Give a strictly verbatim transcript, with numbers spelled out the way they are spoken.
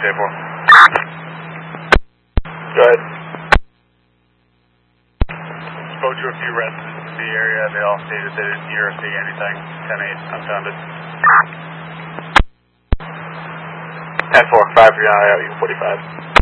ten four. Go ahead. Spoke to a few residents in the area. They all stated they didn't hear or see anything. ten eight, unfounded. ten four, five for your eye out, you forty-five.